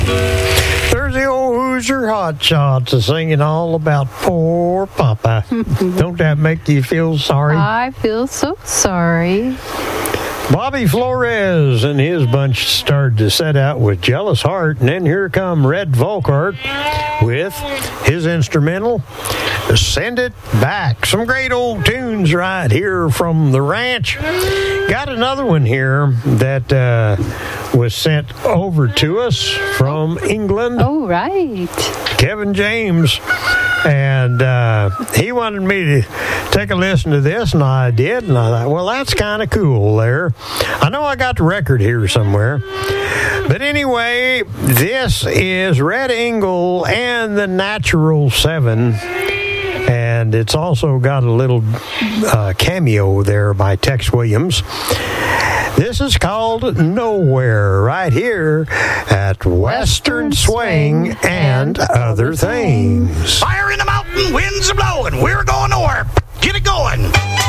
There's the old Hoosier Hot Shots singing all about poor Papa. Don't that make you feel sorry? I feel so sorry. Bobby Flores and his bunch started to set out with Jealous Heart, and then here come Red Volkart with his instrumental, Send It Back. Some great old tunes right here from the ranch. Got another one here that was sent over to us from England. Oh, right. Kevin James. And he wanted me to take a listen to this, and I did. And I thought, well, that's kind of cool there. I know I got the record here somewhere. But anyway, this is Red Eagle and the Natural Seven. And it's also got a little cameo there by Tex Williams. This is called Nowhere, right here at Western Swing and Other Things. Fire in the mountain, winds are blowing, we're going nowhere. Get it going.